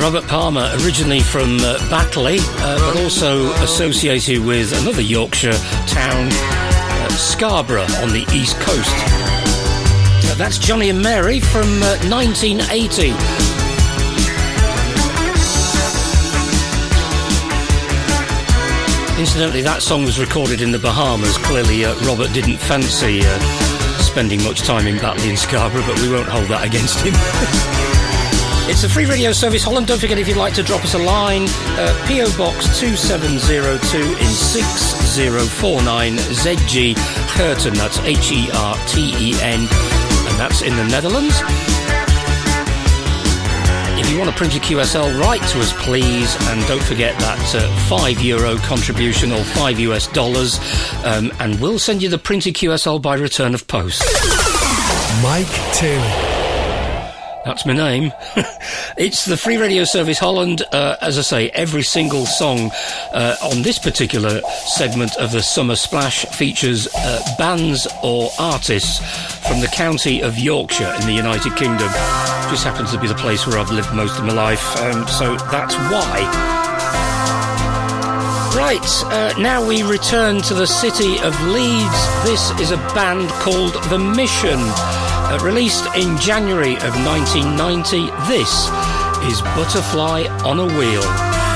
Robert Palmer, originally from Batley, but also associated with another Yorkshire town, Scarborough, on the east coast. That's Johnny and Mary from 1980. Incidentally, that song was recorded in the Bahamas. Clearly, Robert didn't fancy spending much time in Batley and Scarborough, but we won't hold that against him. It's a free radio service, Holland. Don't forget, if you'd like to drop us a line, P.O. Box 2702 in 6049 ZG Herten, that's Herten, and that's in the Netherlands. If you want to print a QSL, write to us, please, and don't forget that €5 contribution or $5, and we'll send you the printed QSL by return of post. Mike Taylor. That's my name. It's the free radio service Holland. As I say, every single song on this particular segment of the Summer Splash features bands or artists from the county of Yorkshire in the United Kingdom. Just happens to be the place where I've lived most of my life, so that's why. Right, now we return to the city of Leeds. This is a band called The Mission. Released in January of 1990, this is Butterfly on a Wheel.